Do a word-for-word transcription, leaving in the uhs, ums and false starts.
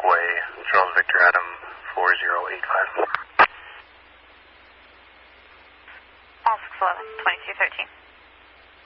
Parkway, Charles Victor Adam four zero eight five. All six eleven, twenty-two thirteen.